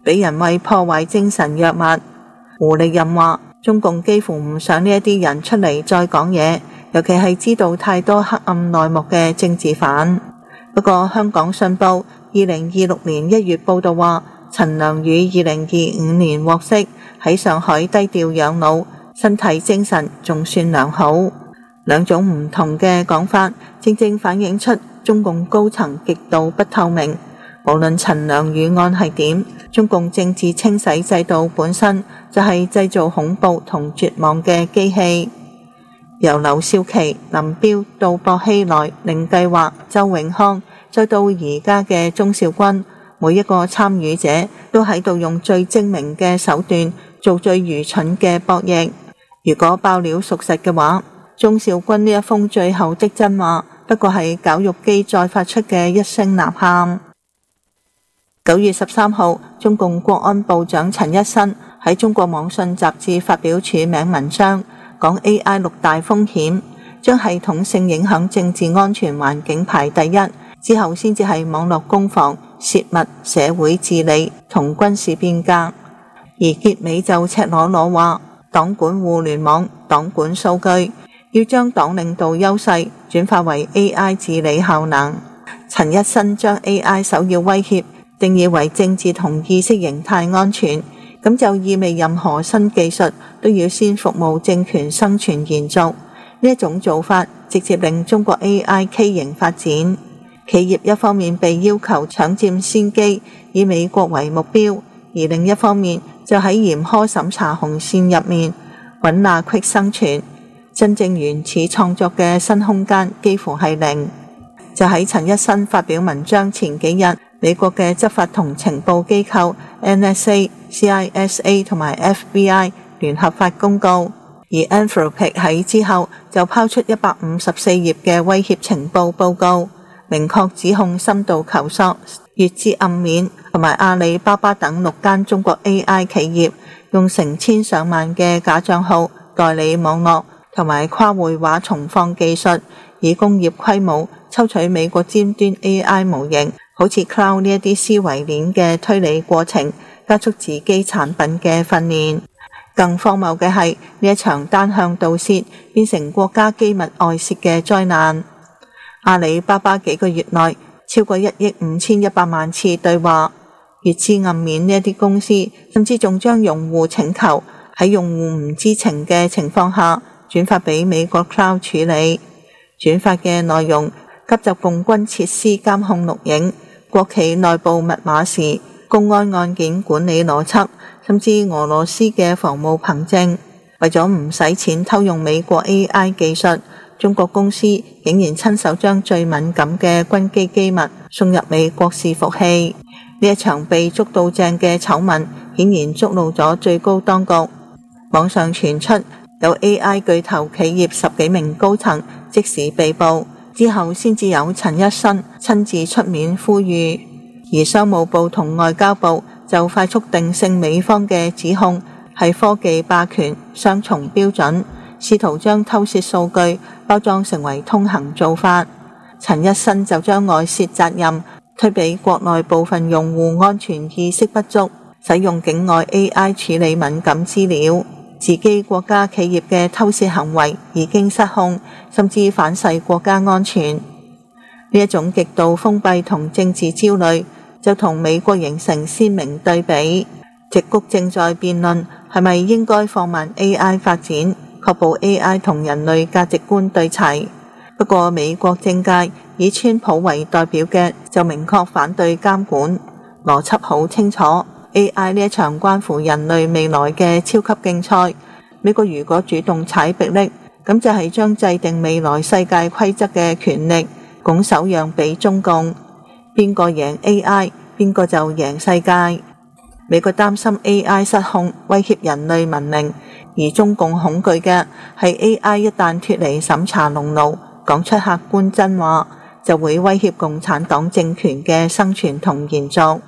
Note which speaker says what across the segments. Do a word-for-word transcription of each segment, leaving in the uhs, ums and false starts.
Speaker 1: 俾人為破壞精神藥物。胡力任話，中共幾乎唔想呢一啲人出嚟再講嘢，尤其係知道太多黑暗內幕嘅政治犯。不過香港信報二零二六年一月報道話，陳良宇二零二五年獲釋，喺上海低調養老，身體精神仲算良好。兩種唔同嘅講法，正正反映出中共高層極度不透明。無論陳良宇案係點，中共政治清洗制度本身就係製造恐怖同絕望嘅機器。由劉少奇、林彪到薄熙來、零計劃、周永康，再到而家嘅鍾肇軍，每一個參與者都喺度用最精明嘅手段做最愚蠢嘅博弈。如果爆料屬實嘅話，鍾肇軍呢一封最後的真話不過係絞肉機再發出嘅一聲吶喊。九月十三號，中共國安部長陳一新喺中國網信雜誌發表署名文章，講 A I 六大風險，將系統性影響政治安全環境排第一，之後先至係網絡攻防、泄密、社會治理同軍事變革。而結尾就赤裸裸話，黨管互聯網，黨管數據，要將黨領導優勢轉化為 A I 治理效能。陳一新將 A I 首要威脅定義為政治同意識形態安全，咁就意味任何新技術都要先服務政權生存延續。呢一種做法直接令中國 A I 畸形發展，企業一方面被要求搶佔先機，以美國為目標，而另一方面就喺嚴苛審查紅線入面揾罅隙生存，真正原始創作嘅新空間幾乎係零。就喺陳一新發表文章前幾日，美國嘅執法同情報機構 N S A、C I S A 同埋 F B I 聯合發公告，而 Anthropic 喺之後就拋出一百五十四頁嘅威脅情報報告，明確指控深度求索、月之暗面同埋阿里巴巴等六間中國 A I 企業用成千上萬嘅假帳號代理網絡同埋跨會話重放技術，以工業規模抽取美國尖端 A I 模型，好似 Cloud 呢一啲思維鏈嘅推理過程，加速自己產品嘅訓練。更荒謬嘅係，呢一場單向盜竊變成國家機密外泄嘅災難。阿里巴巴幾個月內超過一億五千一百萬次對話，月之暗面呢一啲公司甚至仲將用戶請求喺用戶唔知情嘅情況下轉發俾美國 Cloud 處理。轉發嘅內容急就共軍設施監控錄影、國企內部密碼時、公安案件管理邏輯，甚至俄羅斯嘅防務憑證。為咗唔使錢偷用美國 A I 技術，中國公司竟然親手將最敏感嘅軍機機密送入美國伺服器。呢一場被捉到正嘅醜聞，顯然觸怒咗最高當局。網上傳出有 A I 巨頭企業十幾名高層即時被捕，之後先至有陳一新親自出面呼籲，而商務部同外交部就快速定性美方嘅指控係科技霸權雙重標準，試圖將偷竊數據包裝成為通行做法。陳一新就將外泄責任推俾國內部分用戶安全意識不足，使用境外 A I 處理敏感資料。自己國家企業嘅偷竊行為已經失控，甚至反噬國家安全。呢一種極度封閉同政治焦慮，就同美國形成鮮明對比。矽谷正在辯論係咪應該放慢 A I 發展，確保 A I 同人類價值觀對齊。不過美國政界以川普為代表嘅就明確反對監管，邏輯好清楚。A I 呢一場關乎人類未來嘅超級競賽，美國如果主動踩迫力，咁就係將制定未來世界規則嘅權力拱手讓俾中共，邊個贏 A I， 邊個就贏世界。美國擔心 A I 失控威脅人類文明，而中共恐懼嘅係 A I 一旦脫離審查籠牢，講出客觀真話，就會威脅共產黨政權嘅生存同延續。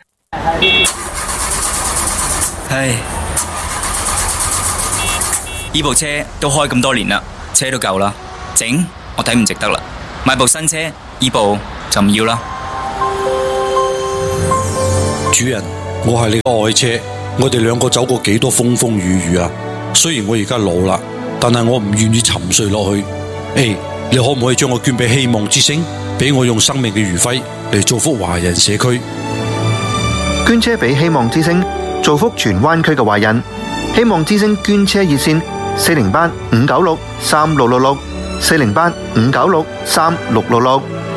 Speaker 2: 唉，依部車都開咁多年啦，車都舊啦，整我睇唔值得啦，買部新車，依部就唔要啦。
Speaker 3: 主人， 我係你嘅愛車，我哋兩個走過幾多風風雨雨啊！雖然我而家老啦，但係我唔願意沉睡落去。誒，你可唔可以將我捐俾希望之星，俾我用生命嘅餘暉嚟造福華人社區？
Speaker 4: 捐車俾希望之星，造福荃灣區嘅華人。希望之星捐車熱線：四零八五九六三六六六，四零八五九六三六六六。